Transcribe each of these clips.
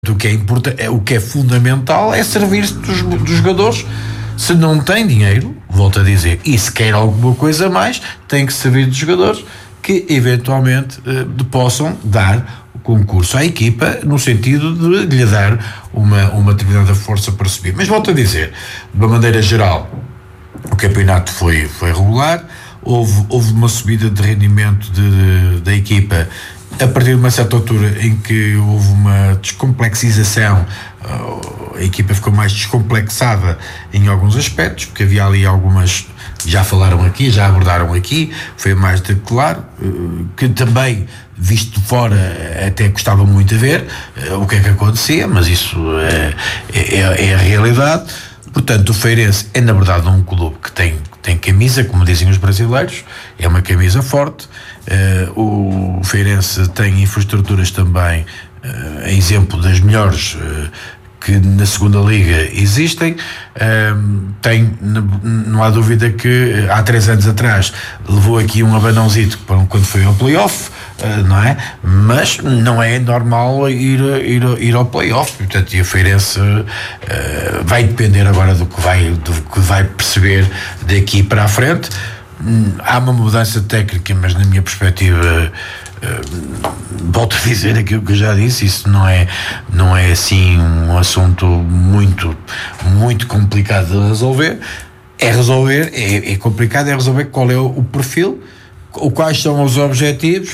O que é fundamental é servir-se dos jogadores. Se não tem dinheiro, volto a dizer, e se quer alguma coisa a mais, tem que servir dos jogadores que eventualmente possam dar o concurso à equipa, no sentido de lhe dar uma determinada força para subir. Mas volto a dizer, de uma maneira geral, o campeonato foi regular, houve uma subida de rendimento da equipa a partir de uma certa altura em que houve uma descomplexização. A equipa ficou mais descomplexada em alguns aspectos, porque havia ali algumas, já falaram aqui, já abordaram aqui, foi mais de claro, que também, visto de fora, até gostava muito de ver o que é que acontecia, mas isso é a realidade. Portanto, o Feirense é, na verdade, um clube que tem camisa, como dizem os brasileiros, é uma camisa forte. O Feirense tem infraestruturas também, exemplo das melhores que na segunda liga existem. Não há dúvida que há 3 anos atrás levou aqui um abanãozito quando foi ao play-off, não é? Mas não é normal ir ao play-off. Portanto, e o Feirense vai depender agora do que vai perceber daqui para a frente. Há uma mudança técnica, mas na minha perspectiva, volto a dizer aquilo que eu já disse, isso não é assim um assunto muito, muito complicado de resolver. É complicado resolver qual é o perfil, quais são os objetivos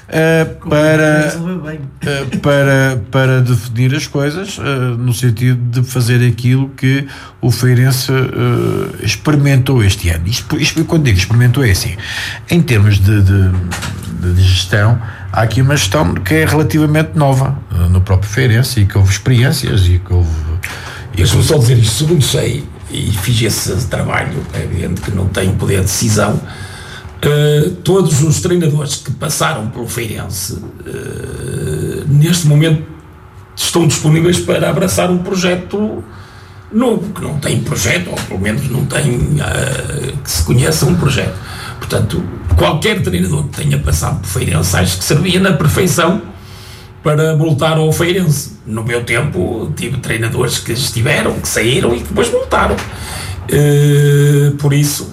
para definir as coisas, no sentido de fazer aquilo que o Feirense experimentou este ano. Isto, quando digo experimentou, é assim, em termos de gestão, há aqui uma gestão que é relativamente nova no próprio Feirense, e que houve experiências e que houve... Deixa-me só dizer isto, segundo sei, e fiz esse trabalho, é evidente que não tenho poder de decisão, todos os treinadores que passaram pelo Feirense neste momento estão disponíveis para abraçar um projeto novo, que não tem projeto, ou pelo menos não tem que se conheça um projeto. Portanto, qualquer treinador que tenha passado pelo Feirense, acho que servia na perfeição para voltar ao Feirense. No meu tempo tive treinadores que estiveram, que saíram e que depois voltaram. Por isso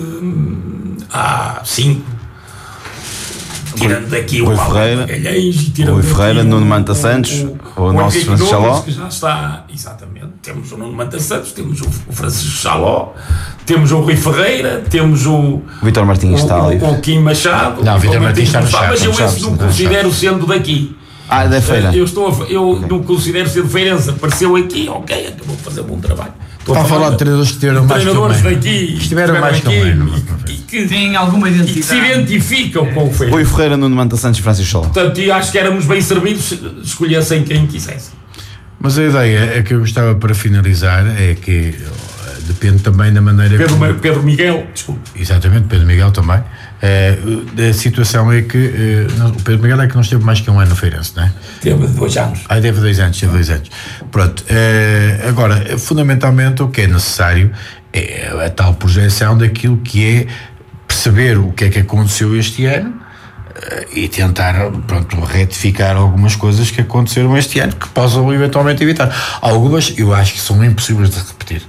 há 5, tirando daqui o Paulo Galhães e tirando o Ferreira, Nuno Manta Santos, o nosso Francisco Chaló, que já está, exatamente, temos o Nuno Manta Santos, temos o Francisco Chaló, temos o Rui Ferreira, temos o Vítor Martins, o Kim Machado. Não, o Vítor Martins está no chat, mas eu esse não considero sendo daqui. Da Feira. Eu não considero ser de Feirense, apareceu aqui, ok, acabou de fazer um bom trabalho. Está a falar de treinadores que estiveram mais que um ano. Estiveram mais que um ano. Que têm alguma identidade. E que se identificam com o Feirense. Rui Ferreira, Nuno Manta Santos e Francisco Chaló. Portanto, eu acho que éramos bem servidos se escolhessem quem quisessem. Mas a ideia é que eu gostava, para finalizar, é que depende também da maneira... Pedro Miguel, desculpe. Exatamente, Pedro Miguel também. A situação é que o Pedro Miguel é que não esteve mais que um ano no Feirense, não é? Teve 2 anos. Teve 2 anos, Pronto, agora, fundamentalmente o que é necessário é a tal projeção daquilo que é perceber o que é que aconteceu este ano e tentar, retificar algumas coisas que aconteceram este ano que possam eventualmente evitar. Algumas eu acho que são impossíveis de repetir.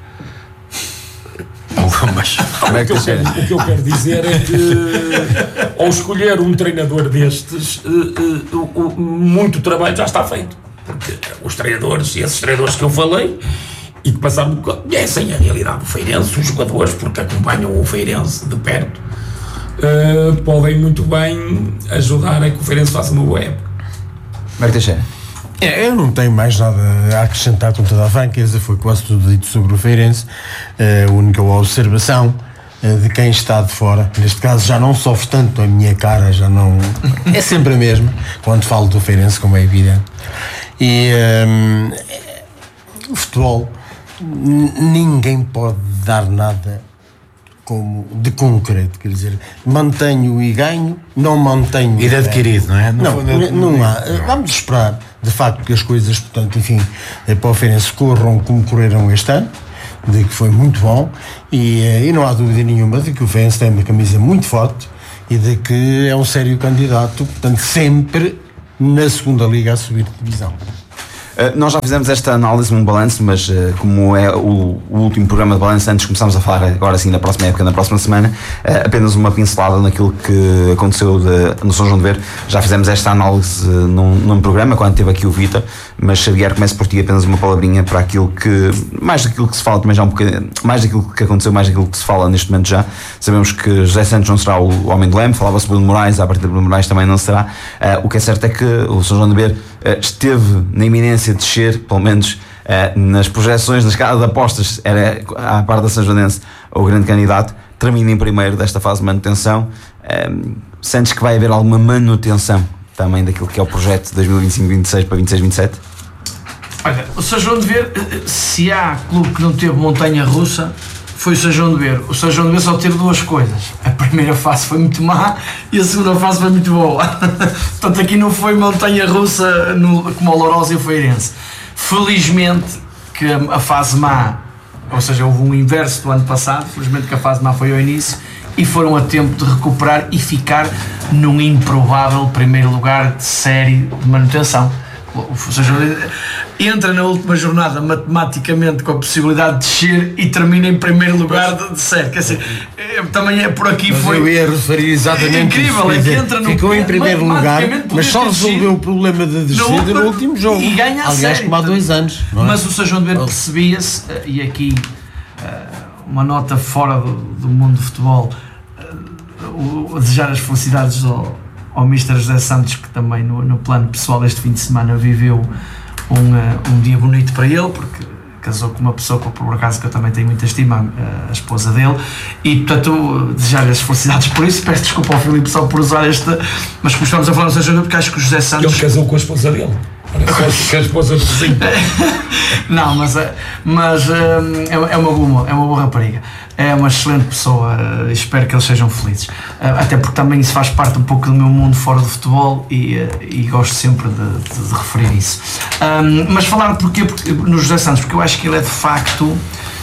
O que eu quero dizer é que ao escolher um treinador destes, muito trabalho já está feito, porque os treinadores, esses treinadores que eu falei e que passaram, conhecem a realidade do Feirense, os jogadores, porque acompanham o Feirense de perto, podem muito bem ajudar a que o Feirense faça uma boa época. Marco Teixeira. Eu não tenho mais nada a acrescentar, com toda a franqueza, foi quase tudo dito sobre o Feirense. A única observação de quem está de fora, neste caso já não sofre tanto a minha cara, já não... é sempre a mesma, quando falo do Feirense, como é evidente. E o futebol, ninguém pode dar nada como de concreto, quer dizer, mantenho e ganho, não mantenho e adquirido, não é? Não há. Vamos esperar, de facto, que as coisas, portanto, enfim, para o Feirense corram como correram este ano, de que foi muito bom, e não há dúvida nenhuma de que o Feirense tem uma camisa muito forte e de que é um sério candidato, portanto, sempre na segunda liga a subir de divisão. Nós já fizemos esta análise, um balanço, mas como é o último programa de balanço, antes começamos a falar agora sim na próxima época, na próxima semana, apenas uma pincelada naquilo que aconteceu no São João de Ver. Já fizemos esta análise num programa, quando teve aqui o Vitor, mas Xavier, começo por ti, apenas uma palavrinha para aquilo que, mais daquilo que se fala também já um bocadinho, mais daquilo que aconteceu, mais daquilo que se fala neste momento já. Sabemos que José Santos não será o homem do leme, falava-se Bruno Moraes, a partir de Bruno Moraes também não será. O que é certo é que o São João de Ver esteve na iminência de descer, pelo menos nas projeções, na escala de apostas, era à parte da São Joanense o grande candidato. Termina em primeiro desta fase de manutenção. Sentes que vai haver alguma manutenção também daquilo que é o projeto de 2025-26 para 26-27? Olha, o São João de Ver, se há clube que não teve montanha russa, foi o São João de Ver. O São João de Ver só teve duas coisas. A primeira fase foi muito má e a segunda fase foi muito boa. Portanto, aqui não foi montanha russa como o Lourosa e o Feirense. Felizmente que a fase má, ou seja, houve um inverso do ano passado, felizmente que a fase má foi ao início e foram a tempo de recuperar e ficar num improvável primeiro lugar de série de manutenção. Ou seja, entra na última jornada matematicamente com a possibilidade de descer e termina em primeiro lugar de série. Quer dizer, também por aqui. Mas foi. Eu ia referir exatamente incrível, isso. É que entra no ficou em primeiro lugar, mas só resolveu o problema de descida no último jogo. E ganha a aliás, série, como há 2 anos. Mas o São João de Ver percebia-se, e aqui uma nota fora do mundo do futebol, desejar as felicidades ao Mr. José Santos, que também no plano pessoal este fim de semana viveu um dia bonito para ele, porque casou com uma pessoa por acaso que eu também tenho muita estima, a esposa dele, e portanto desejar-lhe as felicidades por isso. Peço desculpa ao Filipe só por usar esta, mas como estamos a falar no São João, porque acho que o José Santos... Ele casou com a esposa dele. Que a esposa do vizinho. Não, mas é uma boa rapariga, é uma excelente pessoa, espero que eles sejam felizes, até porque também isso faz parte um pouco do meu mundo fora do futebol e gosto sempre de referir isso. Mas falar porque no José Santos, porque eu acho que ele é de facto,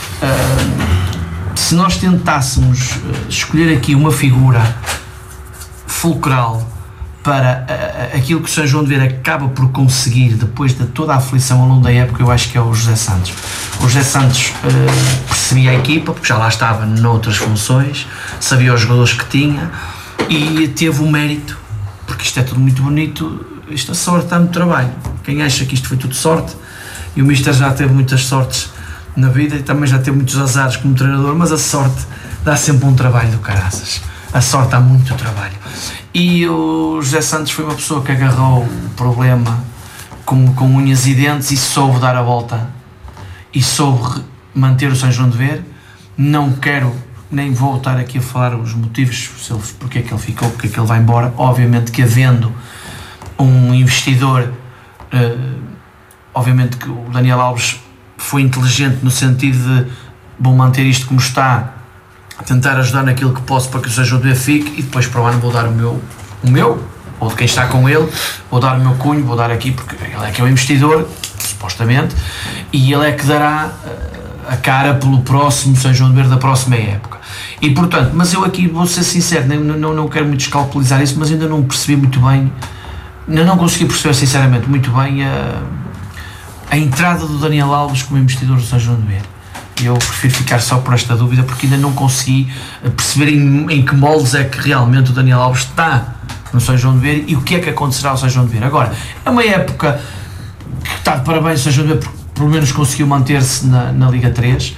se nós tentássemos escolher aqui uma figura fulcral para aquilo que o São João de Ver acaba por conseguir depois de toda a aflição ao longo da época, eu acho que é o José Santos. O José Santos percebia a equipa, porque já lá estava noutras funções, sabia os jogadores que tinha e teve o mérito, porque isto é tudo muito bonito, isto a sorte dá muito trabalho. Quem acha que isto foi tudo sorte, e o Mister já teve muitas sortes na vida e também já teve muitos azares como treinador, mas a sorte dá sempre um trabalho do caraças. A sorte dá muito trabalho. E o José Santos foi uma pessoa que agarrou o problema com unhas e dentes e soube dar a volta e soube manter o São João de Ver. Não quero, nem vou estar aqui a falar os motivos porque é que ele ficou, porque é que ele vai embora. Obviamente que havendo um investidor, obviamente que o Daniel Alves foi inteligente no sentido de vou manter isto como está, tentar ajudar naquilo que posso para que o São João de Ver fique, e depois para o ano vou dar o meu, ou de quem está com ele, vou dar o meu cunho, vou dar aqui, porque ele é que é o investidor, supostamente, e ele é que dará a cara pelo próximo São João de Ver da próxima época. E portanto, mas eu aqui vou ser sincero, não quero muito escalpelizar isso, mas ainda não percebi muito bem, ainda não consegui perceber sinceramente muito bem a entrada do Daniel Alves como investidor do São João de Ver. Eu prefiro ficar só por esta dúvida, porque ainda não consegui perceber em que moldes é que realmente o Daniel Alves está no São João de Ver e o que é que acontecerá ao São João de Ver. Agora, é uma época que está de parabéns o São João de Ver, porque pelo menos conseguiu manter-se na Liga 3.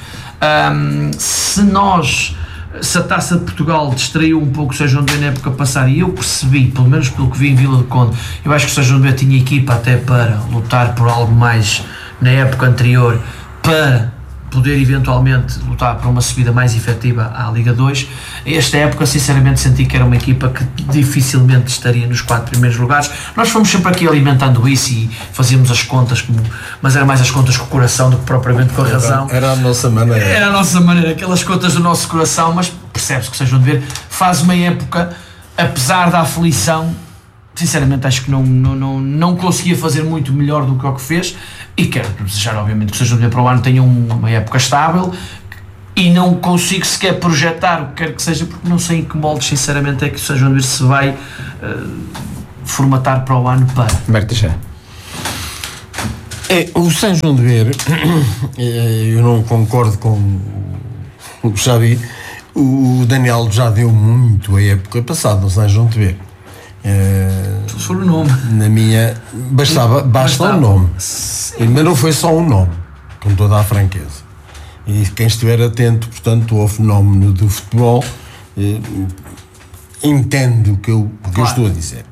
Se a Taça de Portugal distraiu um pouco o São João de Ver na época passada, e eu percebi, pelo menos pelo que vi em Vila do Conde, eu acho que o São João de Ver tinha equipa até para lutar por algo mais na época anterior, para poder eventualmente lutar por uma subida mais efetiva à Liga 2. Esta época, sinceramente, senti que era uma equipa que dificilmente estaria nos 4 primeiros lugares. Nós fomos sempre aqui alimentando isso e fazíamos as contas, mas era mais as contas com o coração do que propriamente com a razão. Era a nossa maneira. Era a nossa maneira, aquelas contas do nosso coração, mas percebe-se que o São João de Ver faz uma época, apesar da aflição, sinceramente acho que não conseguia fazer muito melhor do que o que fez, e quero desejar obviamente que o São João de Ver para o ano tenha uma época estável, e não consigo sequer projetar o que quer que seja, porque não sei em que moldes sinceramente é que o São João de Ver se vai formatar para o ano para. Marco Teixeira. O São João de Ver, eu não concordo com o que já vi. O Daniel já deu muito a época passada no São João de Ver. Só o nome. Na minha. Basta o nome. Sim. Mas não foi só um nome, com toda a franqueza. E quem estiver atento, portanto, ao fenómeno do futebol, entende o que eu estou a dizer.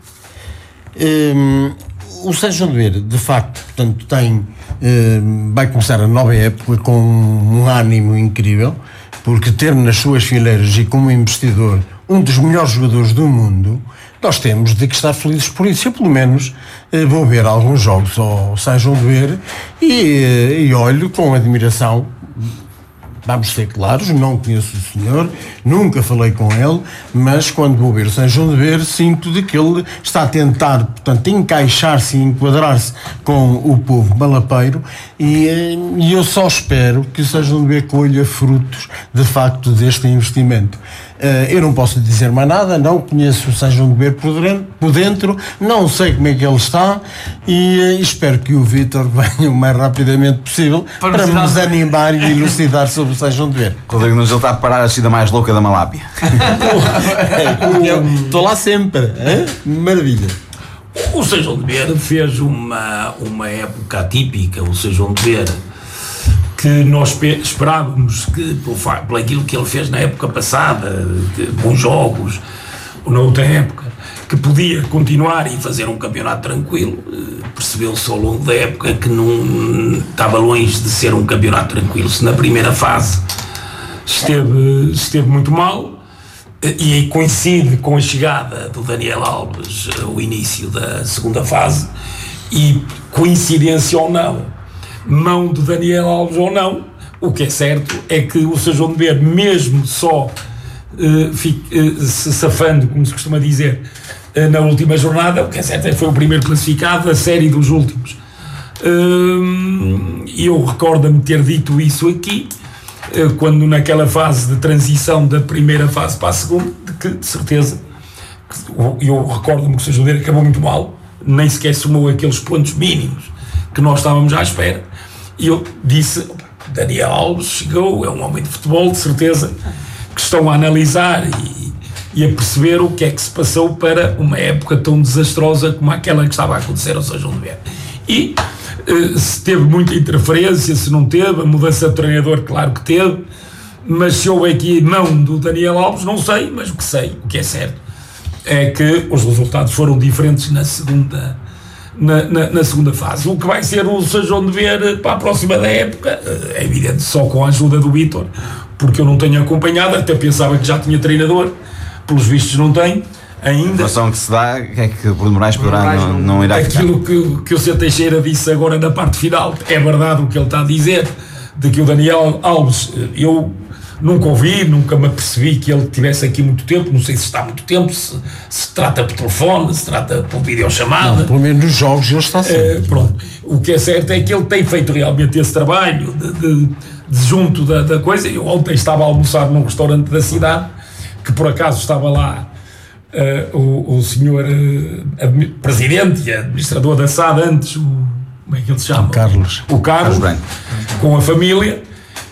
O São João de Ver, de facto, portanto, vai começar a nova época com um ânimo incrível, porque ter nas suas fileiras e como investidor um dos melhores jogadores do mundo, nós temos de que estar felizes por isso. Eu, pelo menos, vou ver alguns jogos ao São João de Ver e olho com admiração. Vamos ser claros, não conheço o senhor, nunca falei com ele, mas quando vou ver o São João de Ver, sinto de que ele está a tentar, portanto, encaixar-se e enquadrar-se com o povo malapeiro e eu só espero que o São João de Ver colha frutos, de facto, deste investimento. Eu não posso dizer mais nada, não conheço o São João de Ver por dentro, não sei como é que ele está e espero que o Vítor venha o mais rapidamente possível para nos animar e elucidar sobre o São João de Ver. Rodrigo Nunes, ele está a parar a descida mais louca da Malápia. Estou lá sempre, maravilha. O São João de Ver fez uma época atípica, o São João de Ver, que nós esperávamos que, por aquilo que ele fez na época passada, bons jogos, ou na outra época, que podia continuar e fazer um campeonato tranquilo. Percebeu-se ao longo da época que não estava longe de ser um campeonato tranquilo. Se na primeira fase esteve muito mal, e coincide com a chegada do Daniel Alves, o início da segunda fase, e coincidência ou não, mão do Daniel Alves ou não, o que é certo é que o São João de Ver, mesmo só se safando, como se costuma dizer, na última jornada, o que é certo é que foi o primeiro classificado da série dos últimos. Eu recordo-me ter dito isso aqui, quando naquela fase de transição da primeira fase para a segunda, de certeza, eu recordo-me que o São João de Ver acabou muito mal, nem sequer somou aqueles pontos mínimos que nós estávamos à espera, e eu disse: Daniel Alves chegou, é um homem de futebol, de certeza que estão a analisar e a perceber o que é que se passou para uma época tão desastrosa como aquela que estava a acontecer ao São João de Ver. E se teve muita interferência, se não teve, a mudança de treinador, claro que teve, mas se houve aqui mão do Daniel Alves, não sei, mas o que é certo é que os resultados foram diferentes na segunda fase. O que vai ser o São João de Ver para a próxima da época é evidente, só com a ajuda do Vítor, porque eu não tenho acompanhado, até pensava que já tinha treinador, pelos vistos não tem ainda. A informação que se dá é que Bruno Moraes poderá não irá ficar. Aquilo que o Sr. Teixeira disse agora na parte final, é verdade o que ele está a dizer, de que o Daniel Alves, eu nunca ouvi, nunca me apercebi que ele tivesse aqui muito tempo, não sei se está muito tempo, se trata por telefone, se trata por videochamada. Não, pelo menos nos jogos ele está sempre. Pronto. O que é certo é que ele tem feito realmente esse trabalho de junto da coisa. Eu ontem estava a almoçar num restaurante da cidade, que por acaso estava lá o senhor presidente e administrador da SAD antes, como é que ele se chama? O Carlos Branco, com a família.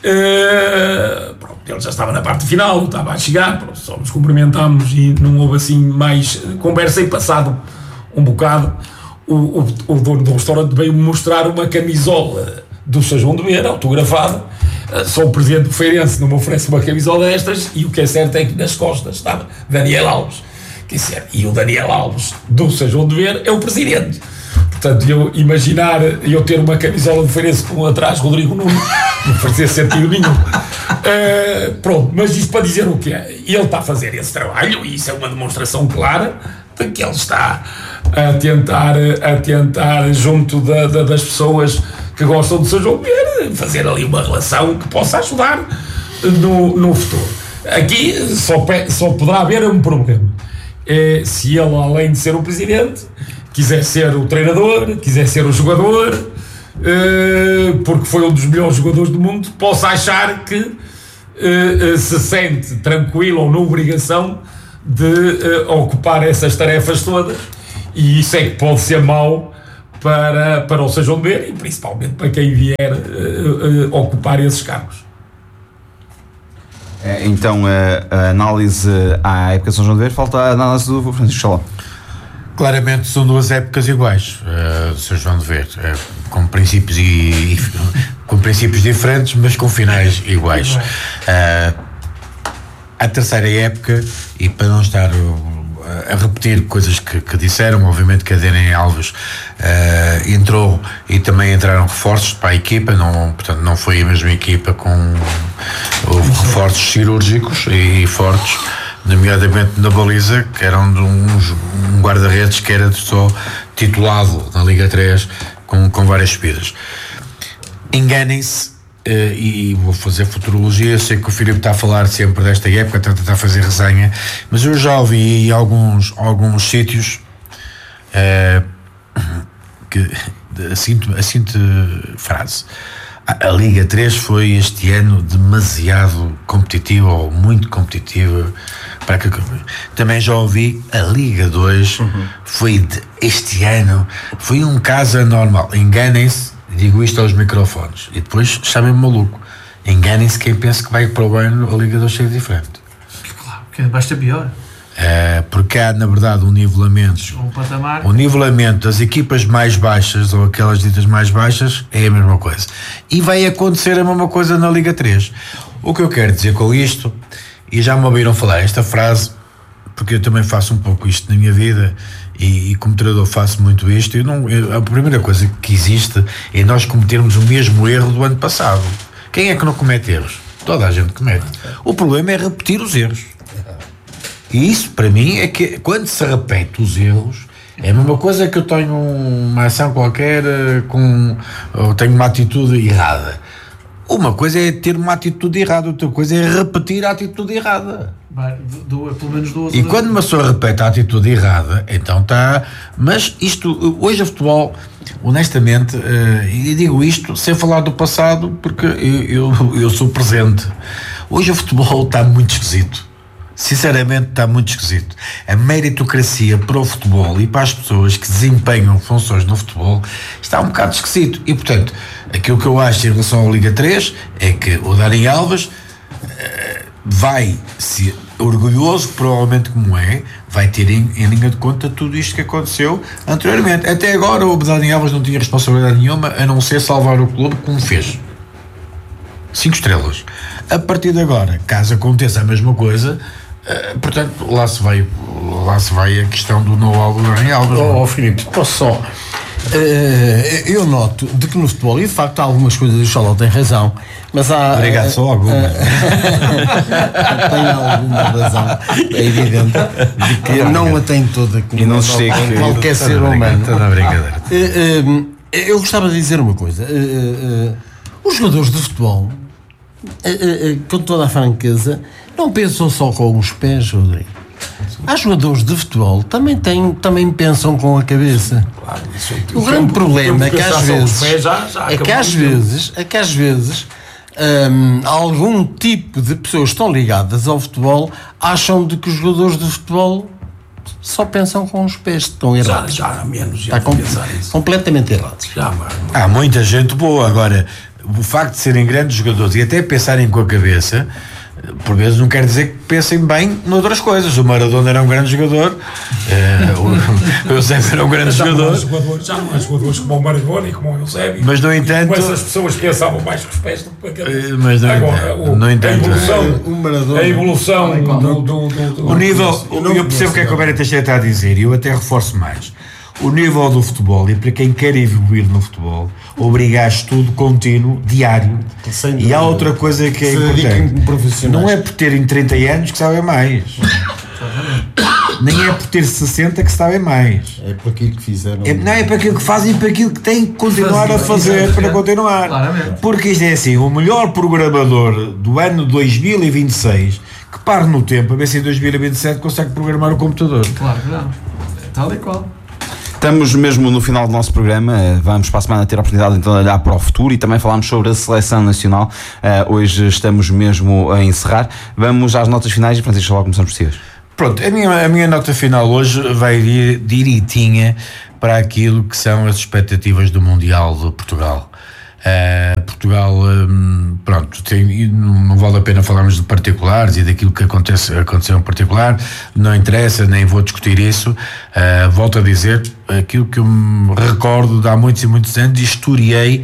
Pronto, ele já estava na parte final, estava a chegar, pronto, só nos cumprimentámos e não houve assim mais conversa, e passado um bocado o dono do restaurante veio-me mostrar uma camisola do São João de Ver, autografada. Só o presidente do Feirense não me oferece uma camisola destas, e o que é certo é que nas costas estava Daniel Alves, e o Daniel Alves do São João de Ver é o presidente. Portanto, eu ter uma camisola de Feirense com atrás Rodrigo Nunes não fazia sentido nenhum. Pronto, mas isto para dizer o que é? Ele está a fazer esse trabalho, e isso é uma demonstração clara de que ele está a tentar junto das pessoas que gostam de São João de Ver, fazer ali uma relação que possa ajudar no futuro. Aqui só poderá haver um problema. Se ele, além de ser o presidente, quiser ser o treinador, quiser ser o jogador, porque foi um dos melhores jogadores do mundo, possa achar que se sente tranquilo ou na obrigação de ocupar essas tarefas todas, e isso é que pode ser mau para o São João de Ver e principalmente para quem vier ocupar esses cargos. Então, a análise à época de São João de Ver, falta a análise do Francisco Chaló. Claramente são duas épocas iguais, São João de Ver, com princípios com princípios diferentes, mas com finais iguais. A terceira época, e para não estar a repetir coisas que disseram, obviamente que a Dene Alves entrou e também entraram reforços para a equipa, portanto não foi a mesma equipa, houve reforços cirúrgicos e fortes, nomeadamente na baliza, que era um guarda-redes que era só titulado na Liga 3 com várias subidas. Enganem-se, e vou fazer futurologia. Eu sei que o Filipe está a falar sempre desta época, está a fazer resenha, mas eu já ouvi alguns sítios que a seguinte frase: a Liga 3 foi este ano demasiado competitiva ou muito competitiva para que... Também já ouvi a Liga 2 foi este ano foi um caso anormal. Enganem-se, digo isto aos microfones e depois chamem-me maluco. Enganem-se quem pensa que vai para o ano a Liga 2 ser diferente. Claro, que basta pior. Porque há, na verdade, um nivelamento das equipas mais baixas ou aquelas ditas mais baixas é a mesma coisa, e vai acontecer a mesma coisa na Liga 3. O que eu quero dizer com isto, e já me ouviram falar esta frase, porque eu também faço um pouco isto na minha vida e como treinador faço muito isto, a primeira coisa que existe é nós cometermos o mesmo erro do ano passado. Quem é que não comete erros? Toda a gente comete. O problema é repetir os erros. E isso, para mim, é que quando se repete os erros, é a mesma coisa que eu tenho uma ação qualquer, ou tenho uma atitude errada. Uma coisa é ter uma atitude errada, outra coisa é repetir a atitude errada. Pelo menos duas. E quando uma pessoa repete a atitude errada, então está... Mas isto, hoje o futebol, honestamente, e digo isto sem falar do passado, porque eu sou presente. Hoje o futebol está muito esquisito. Sinceramente está muito esquisito. A meritocracia para o futebol e para as pessoas que desempenham funções no futebol está um bocado esquisito. E portanto, aquilo que eu acho em relação à Liga 3 é que o Dani Alves vai ser orgulhoso, provavelmente como vai ter em linha de conta tudo isto que aconteceu anteriormente. Até agora o Dani Alves não tinha responsabilidade nenhuma a não ser salvar o clube, como fez. 5 estrelas. A partir de agora, caso aconteça a mesma coisa, portanto, lá se vai a questão do know-how do Dani Alves. Filipe, posso só... eu noto de que no futebol, e de facto há algumas coisas, o Chaló tem razão, mas há... Obrigado, só alguma. Tem alguma razão, é evidente, de que não a tem toda como e não se qualquer ser humano. Toda a brincadeira. Eu gostava de dizer uma coisa. Os jogadores de futebol, com toda a franqueza, não pensam só com os pés, Rodrigo. Há jogadores de futebol também pensam com a cabeça. Claro, o grande problema é que às vezes algum tipo de pessoas que estão ligadas ao futebol acham de que os jogadores de futebol só pensam com os pés. Estão errados. Já há menos gente a pensar isso. Completamente errados. Há muita gente boa. Agora, o facto de serem grandes jogadores e até pensarem com a cabeça, por vezes não quer dizer que pensem bem noutras coisas. O Maradona era um grande jogador, o Eusébio era um grande jogador. Já não há jogadores como o Maradona e como o Eusébio. Mas no entanto, essas pessoas pensavam mais com os pés do que a cabeça. Mas no entanto, a evolução o nível, eu percebo o que é que o Béria Teixeira está a dizer, e eu até reforço mais. O nível do futebol, e para quem quer evoluir no futebol, obriga a estudo contínuo, diário. E há outra coisa que é importante. Não é por terem 30 anos que sabem mais. Nem é por ter 60 que sabem mais. É por aquilo que fizeram. Não é para aquilo que fazem, é para aquilo que têm que continuar a fazer para continuar. Claramente. Porque isto é assim, o melhor programador do ano 2026 que pare no tempo a ver se em 2027 consegue programar o computador. Claro que não. É tal e qual. Estamos mesmo no final do nosso programa. Vamos para a semana ter a oportunidade então de olhar para o futuro e também falarmos sobre a seleção nacional. Hoje estamos mesmo a encerrar. Vamos às notas finais e, Francisco, logo começamos por si. Pronto, a minha nota final hoje vai direitinha para aquilo que são as expectativas do Mundial de Portugal. Portugal, pronto, não vale a pena falarmos de particulares e daquilo que aconteceu em particular, não interessa, nem vou discutir isso. Volto a dizer aquilo que eu me recordo de há muitos e muitos anos, historiei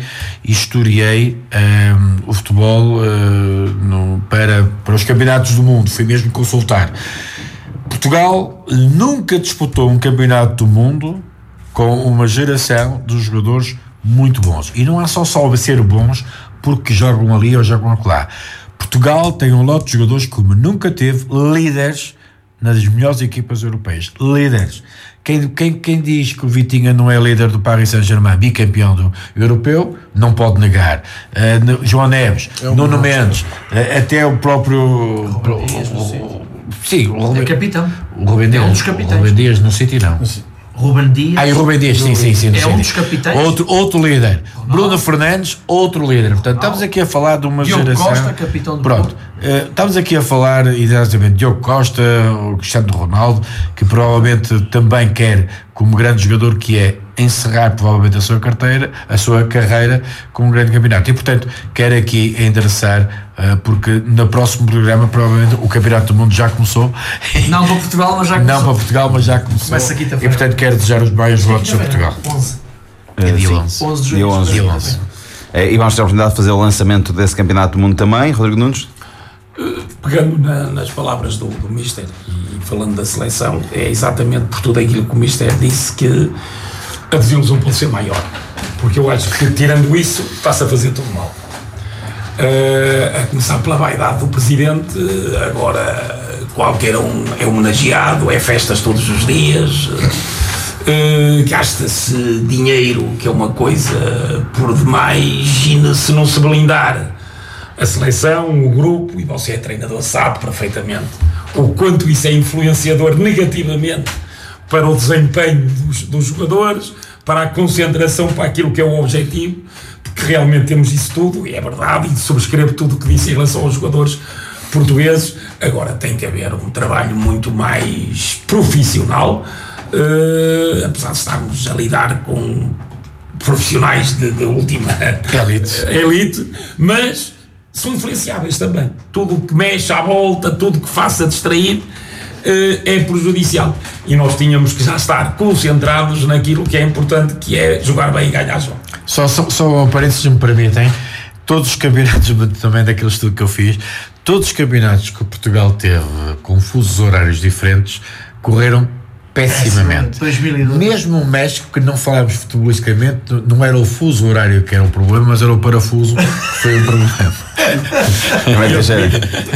o futebol para os campeonatos do mundo, fui mesmo consultar. Portugal nunca disputou um campeonato do mundo com uma geração de jogadores muito bons, e não é só ser bons porque jogam ali ou jogam lá. Portugal tem um lote de jogadores como nunca teve, líderes nas melhores equipas europeias, líderes. Quem diz que o Vitinha não é líder do Paris Saint-Germain, bicampeão do europeu, não pode negar. João Neves, Nuno Mendes, até o próprio sim, o Rubem, capitão. O Rubem Dias, é um dos capitães. O Rubem Dias no City não. Ruben Dias. E o Rubem Dias, sim. É um dos capitães. Outro líder. Bruno Fernandes, outro líder. Portanto, estamos aqui a falar de uma Diogo geração. Costa, capitão do Pronto. Estamos aqui a falar, exatamente, Diogo Costa, o Cristiano Ronaldo, que provavelmente também quer, como grande jogador que é, encerrar provavelmente a sua carreira com um grande campeonato. E, portanto, quero aqui endereçar, porque no próximo programa provavelmente o Campeonato do Mundo já começou. Não para Portugal, mas já começou. Não para Portugal, mas já começou. Começa quinta-feira. E, portanto, quero desejar os maiores votos a Portugal. 11. Dia 11. 11 de Dia junho. 11. Dia 11. E vamos ter a oportunidade de fazer o lançamento desse Campeonato do Mundo também. Rodrigo Nunes? Pegando nas palavras do Mister e falando da seleção, é exatamente por tudo aquilo que o Mister disse que a desilusão pode ser maior, porque eu acho que tirando isso está-se a fazer tudo mal, a começar pela vaidade do Presidente. Agora qualquer um é homenageado, é festas todos os dias, gasta-se dinheiro, que é uma coisa por demais, e se não se blindar a seleção, o grupo, e você é treinador, sabe perfeitamente o quanto isso é influenciador negativamente para o desempenho dos jogadores, para a concentração, para aquilo que é o objetivo, porque realmente temos isso tudo, e é verdade, e subscrevo tudo o que disse em relação aos jogadores portugueses. Agora tem que haver um trabalho muito mais profissional, apesar de estarmos a lidar com profissionais de última elite, mas são influenciáveis também. Tudo o que mexe à volta, tudo o que faça distrair, é prejudicial. E nós tínhamos que já estar concentrados naquilo que é importante, que é jogar bem e ganhar jogos. Só parênteses, me permitem, todos os campeonatos, também daquele estudo que eu fiz, todos os campeonatos que Portugal teve com fusos horários diferentes correram pessimamente. 2012. Mesmo o México, que não falamos futebolisticamente, não era o fuso horário que era o problema, mas era o parafuso que foi o problema. Como é que Teixeira?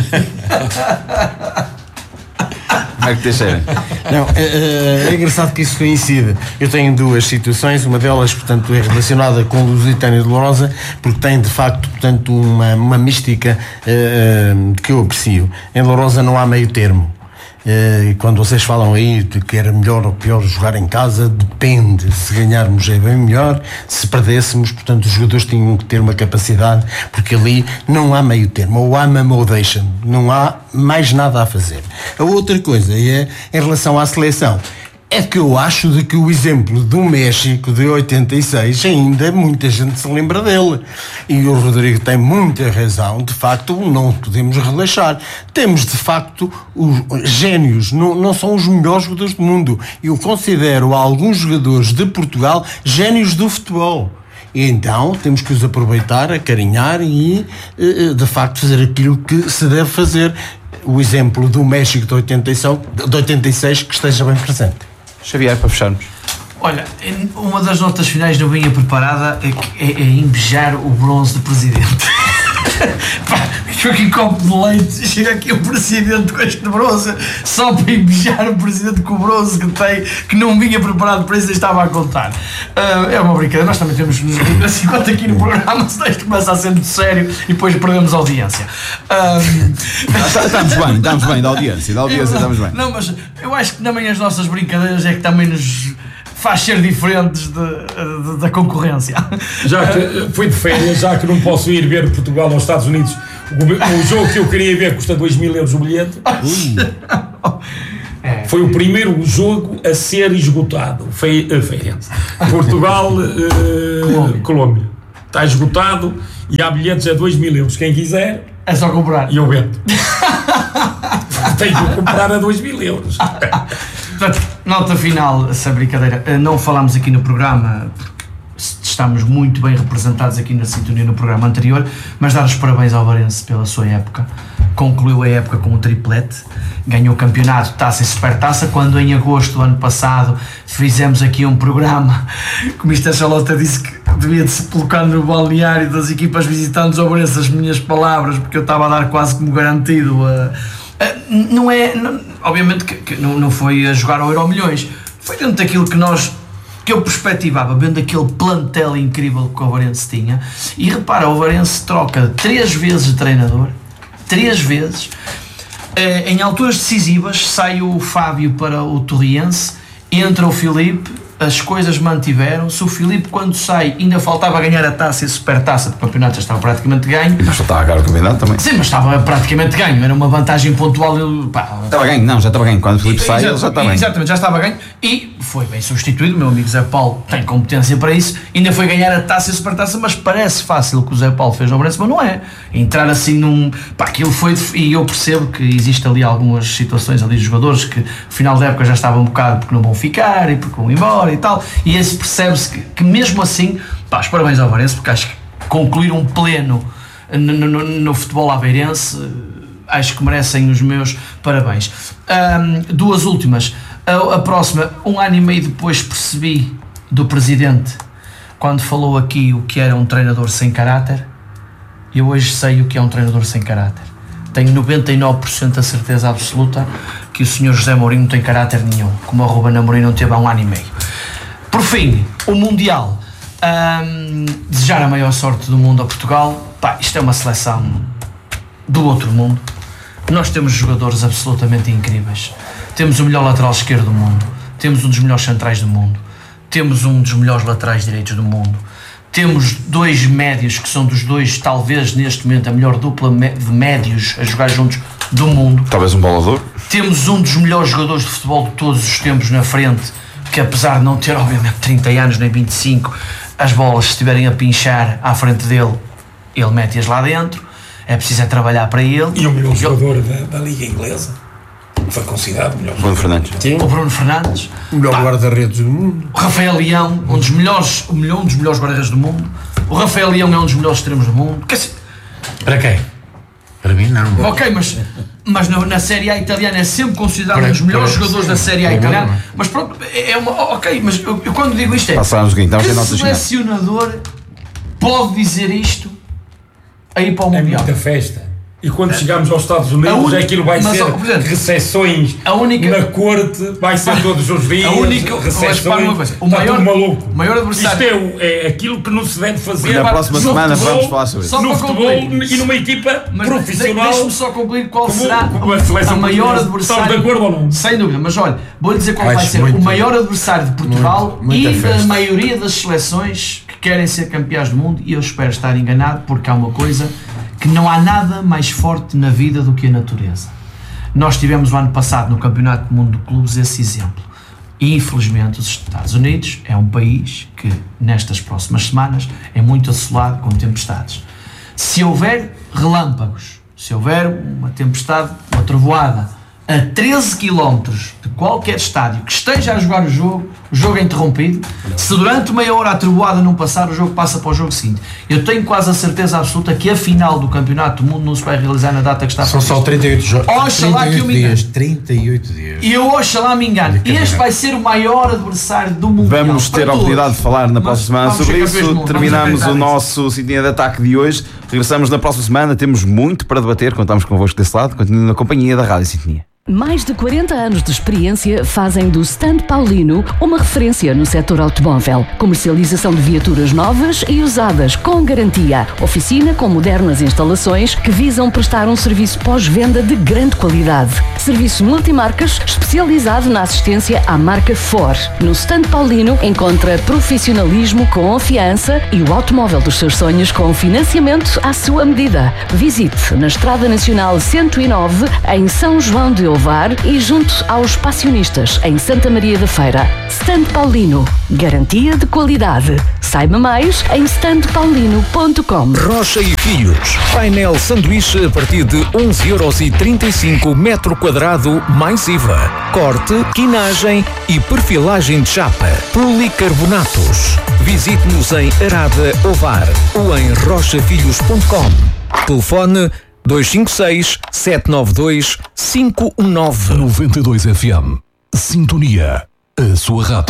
Como é que Teixeira? Não, é engraçado que isso coincide. Eu tenho duas situações, uma delas, portanto, é relacionada com o Lusitânia de Lourosa, porque tem, de facto, portanto, uma mística que eu aprecio. Em Lourosa não há meio termo. Quando vocês falam aí de que era melhor ou pior jogar em casa, depende. Se ganharmos é bem melhor, se perdêssemos, portanto, os jogadores tinham que ter uma capacidade, porque ali não há meio termo, ou ama-me ou deixa-me, não há mais nada a fazer. A outra coisa é em relação à seleção. É que eu acho de que o exemplo do México de 86 ainda muita gente se lembra dele. E o Rodrigo tem muita razão. De facto, não podemos relaxar. Temos, de facto, os génios. Não são os melhores jogadores do mundo. Eu considero alguns jogadores de Portugal génios do futebol. E então temos que os aproveitar, acarinhar e, de facto, fazer aquilo que se deve fazer. O exemplo do México de 86 que esteja bem presente. Xavier, para fecharmos. Olha, uma das notas finais não vinha preparada, é embejar o bronze do Presidente. Estou aqui copo de leite, chega aqui o Presidente com este bronze, só para embejar o Presidente com o bronze que tem, que não vinha preparado para isso e estava a contar. É uma brincadeira, nós também temos assim, quanto aqui no programa, se isto começa a ser muito sério e depois perdemos a audiência. Estamos bem da audiência estamos bem. Não, mas eu acho que também as nossas brincadeiras é que também nos faz ser diferentes da concorrência. Já que fui de férias, já que não posso ir ver Portugal aos Estados Unidos, o jogo que eu queria ver custa 2.000 euros o bilhete. Foi o primeiro jogo a ser esgotado. Feirense. Portugal, Colômbia. Está esgotado e há bilhetes a 2.000 euros. Quem quiser... É só comprar. E eu vendo. Tenho que comprar a 2.000 euros. Portanto, nota final, essa brincadeira. Não falámos aqui no programa, porque estamos muito bem representados aqui na sintonia no programa anterior, mas dar os parabéns ao Varense pela sua época. Concluiu a época com um triplete, ganhou o campeonato, taça e supertaça, quando em agosto do ano passado fizemos aqui um programa que o Mr. Charlota disse que devia de se colocar no balneário das equipas visitantes ao Varense as minhas palavras, porque eu estava a dar quase como garantido não é, obviamente que não foi a jogar ao Euromilhões, foi dentro daquilo que eu perspectivava, vendo aquele plantel incrível que o Varense tinha. E repara, o Varense troca 3 vezes de treinador, 3 vezes, em alturas decisivas sai o Fábio para o Torriense, entra o Filipe, as coisas mantiveram-se. O Filipe, quando sai, ainda faltava ganhar a taça e a supertaça, porque o campeonato já estava praticamente ganho. Mas faltava ganhar o campeonato também. Sim, mas estava praticamente ganho, era uma vantagem pontual. Estava ganho, não, já estava ganho. Quando o Filipe sai, já estava ganho. Exatamente, já estava ganho e foi bem substituído. O meu amigo Zé Paulo tem competência para isso, ainda foi ganhar a taça e a supertaça, mas parece fácil o que o Zé Paulo fez no Varense, mas não é. Entrar assim aquilo foi, e eu percebo que existe ali algumas situações ali de jogadores que no final da época já estavam um bocado porque não vão ficar e porque vão embora e tal, e esse percebe-se que mesmo assim, os parabéns ao Varense, porque acho que concluir um pleno no futebol aveirense, acho que merecem os meus parabéns. 2 últimas. A próxima, 1 ano e meio depois percebi do presidente, quando falou aqui o que era um treinador sem caráter. Eu hoje sei o que é um treinador sem caráter. Tenho 99% a certeza absoluta que o Sr. José Mourinho não tem caráter nenhum, como o Ruben Amorim não teve há 1 ano e meio. Por fim, o Mundial. Desejar a maior sorte do mundo a Portugal. Isto é uma seleção do outro mundo. Nós temos jogadores absolutamente incríveis. Temos o melhor lateral esquerdo do mundo, temos um dos melhores centrais do mundo, temos um dos melhores laterais direitos do mundo, temos 2 médios que são dos 2, talvez neste momento a melhor dupla de médios a jogar juntos do mundo. Talvez um bolador. Temos um dos melhores jogadores de futebol de todos os tempos na frente, que apesar de não ter obviamente 30 anos nem 25, as bolas se estiverem a pinchar à frente dele, ele mete-as lá dentro. É preciso trabalhar para ele. E o melhor jogador da Liga Inglesa foi considerado o melhor. Bruno Fernandes. O Bruno Fernandes. O melhor guarda-redes do mundo. O Rafael Leão, um dos melhores guarda-redes do mundo. O Rafael Leão é um dos melhores extremos do mundo. Para quem? Para mim não. Ok, mas na Série A italiana é sempre considerado um dos melhores jogadores da Série A italiana. Mas pronto, ok, mas eu quando digo isto que selecionador pode dizer isto aí para o Mundial? É muita festa. E quando chegamos aos Estados Unidos, aquilo vai ser recepções na corte, vai ser todos os dias, recepções, o maior adversário. Isto é aquilo que não se deve fazer. Na próxima semana vamos falar sobre isso. No futebol e numa equipa profissional. Deixa-me só concluir qual será o maior adversário. Estão de acordo ou não? Sem dúvida, mas olha, vou-lhe dizer qual vai ser o maior adversário de Portugal e da maioria das seleções que querem ser campeãs do mundo, e eu espero estar enganado, porque há uma coisa que não há nada mais forte na vida do que a natureza. Nós tivemos o ano passado no Campeonato do Mundo de Clubes esse exemplo. E infelizmente os Estados Unidos é um país que nestas próximas semanas é muito assolado com tempestades. Se houver relâmpagos, se houver uma tempestade, uma trovoada a 13 km de qualquer estádio que esteja a jogar o jogo é interrompido. Se durante meia hora a trovoada não passar, o jogo passa para o jogo seguinte. Eu tenho quase a certeza absoluta que a final do Campeonato do Mundo não se vai realizar na data que está prevista. São só 38 jogos. Oxalá que eu me engane. 38 dias. E eu oxalá me engane. Este vai ser o maior adversário do mundo. Vamos ter a oportunidade de falar na próxima semana sobre isso. Terminamos o nosso Sintonia de Ataque de hoje. Regressamos na próxima semana. Temos muito para debater. Contamos convosco desse lado. Continue na companhia da Rádio Sintonia. Mais de 40 anos de experiência fazem do Stand Paulino uma referência no setor automóvel. Comercialização de viaturas novas e usadas com garantia. Oficina com modernas instalações que visam prestar um serviço pós-venda de grande qualidade. Serviço multimarcas especializado na assistência à marca Ford. No Stand Paulino encontra profissionalismo, confiança e o automóvel dos seus sonhos com financiamento à sua medida. Visite na Estrada Nacional 109 em São João de Ouro. Ovar e junto aos passionistas em Santa Maria da Feira. Stand Paulino. Garantia de qualidade. Saiba mais em standpaulino.com. Rocha e Filhos. Painel sanduíche a partir de 11,35€ metro quadrado mais IVA. Corte, quinagem e perfilagem de chapa. Policarbonatos. Visite-nos em Arada Ovar ou em rochafilhos.com. Telefone 256-792-519. 92 FM. Sintonia. A sua rádio.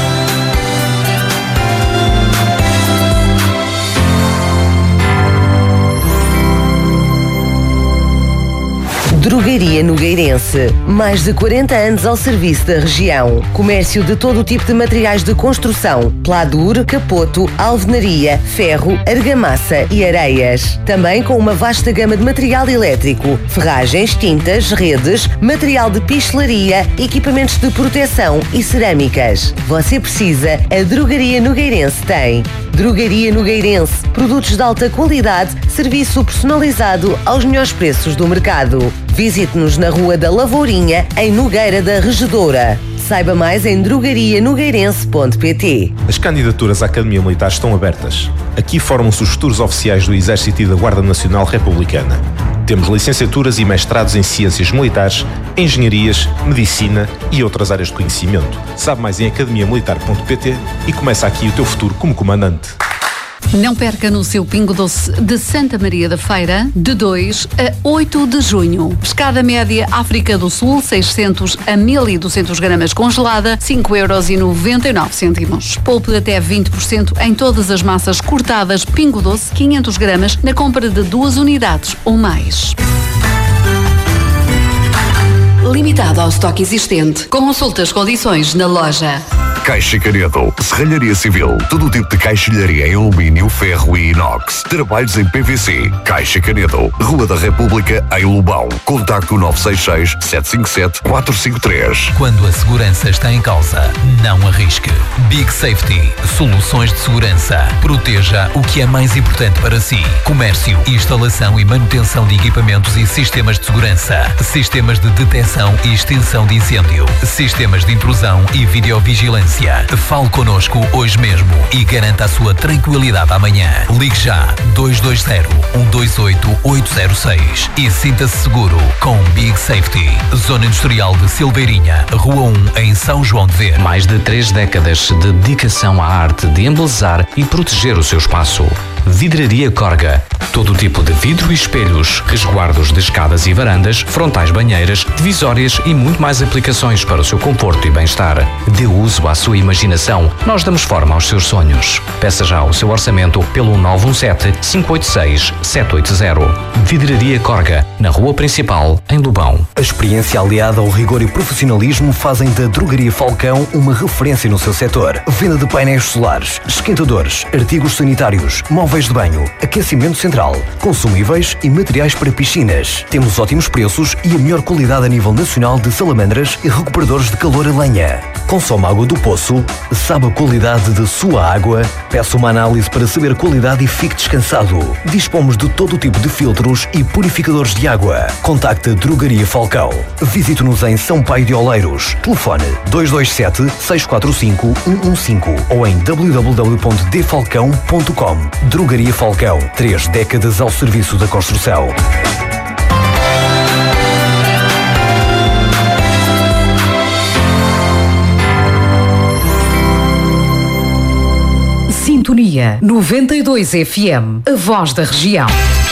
Drogaria Nogueirense. Mais de 40 anos ao serviço da região. Comércio de todo o tipo de materiais de construção. Pladur, capoto, alvenaria, ferro, argamassa e areias. Também com uma vasta gama de material elétrico. Ferragens, tintas, redes, material de pistelaria, equipamentos de proteção e cerâmicas. Você precisa, a Drogaria Nogueirense tem. Drogaria Nogueirense. Produtos de alta qualidade, serviço personalizado aos melhores preços do mercado. Visite-nos na Rua da Lavourinha, em Nogueira da Regedora. Saiba mais em drogarianogueirense.pt. As candidaturas à Academia Militar estão abertas. Aqui formam-se os futuros oficiais do Exército e da Guarda Nacional Republicana. Temos licenciaturas e mestrados em Ciências Militares, Engenharias, Medicina e outras áreas de conhecimento. Sabe mais em academiamilitar.pt e começa aqui o teu futuro como comandante. Não perca no seu Pingo Doce de Santa Maria da Feira, de 2 a 8 de junho. Pescada média África do Sul, 600 a 1.200 gramas congelada, 5,99€. Poupe até 20% em todas as massas cortadas Pingo Doce, 500 gramas, na compra de 2 unidades ou mais. Limitado ao estoque existente. Consulte as condições na loja. Caixa Canedo, serralharia civil, todo o tipo de caixilharia em alumínio, ferro e inox. Trabalhos em PVC. Caixa Canedo, Rua da República, em Lobão. Contacto 966-757-453. Quando a segurança está em causa, não arrisque. Big Safety, soluções de segurança. Proteja o que é mais importante para si. Comércio, instalação e manutenção de equipamentos e sistemas de segurança. Sistemas de detecção e extinção de incêndio. Sistemas de intrusão e videovigilância. Fale connosco hoje mesmo e garanta a sua tranquilidade amanhã. Ligue já 220-128-806 e sinta-se seguro com Big Safety. Zona Industrial de Silveirinha, Rua 1, em São João de Ver. Mais de 3 décadas de dedicação à arte de embelezar e proteger o seu espaço. Vidraria Corga. Todo tipo de vidro e espelhos, resguardos de escadas e varandas, frontais banheiras, divisórias e muito mais aplicações para o seu conforto e bem-estar. Dê uso à sua imaginação. Nós damos forma aos seus sonhos. Peça já o seu orçamento pelo 917-586-780. Vidraria Corga, na Rua Principal, em Lobão. A experiência aliada ao rigor e profissionalismo fazem da Drogaria Falcão uma referência no seu setor. Venda de painéis solares, esquentadores, artigos sanitários, móveis de banho, aquecimento central, consumíveis e materiais para piscinas. Temos ótimos preços e a melhor qualidade a nível nacional de salamandras e recuperadores de calor a lenha. Consome água do poço? Sabe a qualidade de sua água? Peça uma análise para saber a qualidade e fique descansado. Dispomos de todo o tipo de filtros e purificadores de água. Contacte a Drogaria Falcão. Visite-nos em São Paio de Oleiros. Telefone 227-645-115 ou em www.dfalcão.com. Drogaria Falcão. 3 décadas ao serviço da construção. Sintonia 92 FM, a voz da região.